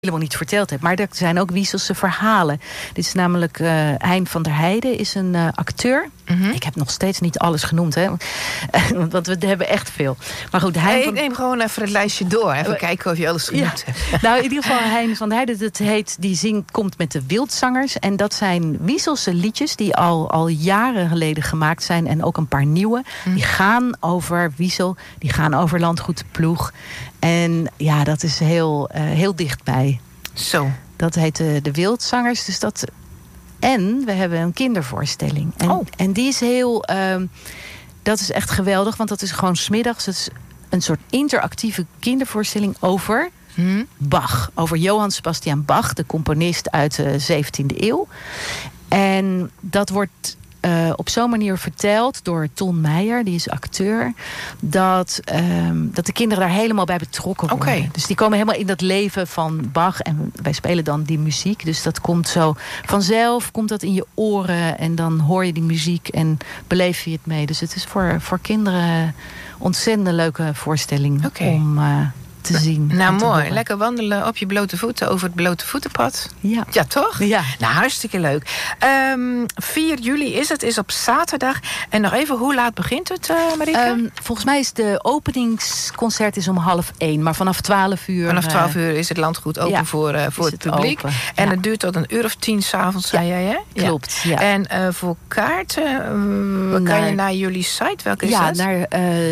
helemaal niet verteld heb. Maar er zijn ook Wieselse verhalen. Dit is namelijk Hein van der Heijden, is een acteur. Mm-hmm. Ik heb nog steeds niet alles genoemd, hè? Want we hebben echt veel. Maar goed, ik neem gewoon even het lijstje door. Even kijken of je alles genoemd hebt. Nou, in ieder geval Hein van der Heijden, die komt met de Wildzangers. En dat zijn Wieselse liedjes die al jaren geleden gemaakt zijn. En ook een paar nieuwe. Mm. Die gaan over Wiesel, die gaan over Landgoed de Ploeg. En ja, dat is heel dichtbij. Zo. Dat heet de Wildzangers. Dus dat. En we hebben een kindervoorstelling. En die is heel. Dat is echt geweldig, want dat is gewoon 's middags. Het is een soort interactieve kindervoorstelling over Bach. Over Johann Sebastian Bach, de componist uit de 17e eeuw. En dat wordt op zo'n manier verteld door Ton Meijer, die is acteur, dat de kinderen daar helemaal bij betrokken worden. Okay. Dus die komen helemaal in dat leven van Bach en wij spelen dan die muziek. Dus dat komt zo vanzelf, komt dat in je oren en dan hoor je die muziek en beleef je het mee. Dus het is voor kinderen ontzettend leuke voorstelling om te zien. Nou, mooi. Lekker wandelen op je blote voeten over het blote voetenpad. Ja. Ja, toch? Ja. Nou, hartstikke leuk. 4 juli is op zaterdag. En nog even, hoe laat begint het, Marieke? Volgens mij is de openingsconcert is om 12:30. Maar vanaf 12 uur... Vanaf 12 uur is het landgoed open voor het publiek. Open. En het duurt tot 10:00 s'avonds, zei jij, hè? Klopt, ja. En voor kaarten, kan je naar jullie site? Welke is dat? Ja, naar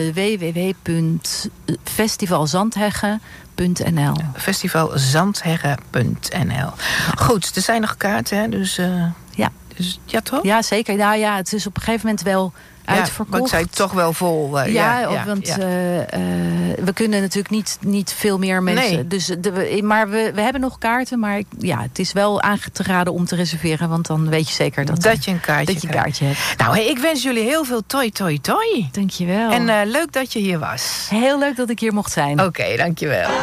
www.festivalzandheggen.nl. Festivalzandheggen.nl. Goed, er zijn nog kaarten, hè? Dus ja, toch? Ja, zeker. Nou ja, het is op een gegeven moment wel uitverkocht. Maar ik zei toch wel vol. Want we kunnen natuurlijk niet veel meer mensen. Nee. Dus maar we hebben nog kaarten. Maar het is wel aangeraden om te reserveren. Want dan weet je zeker dat je een kaartje hebt. Nou, ik wens jullie heel veel toi. Dankjewel. En leuk dat je hier was. Heel leuk dat ik hier mocht zijn. Oké, dankjewel.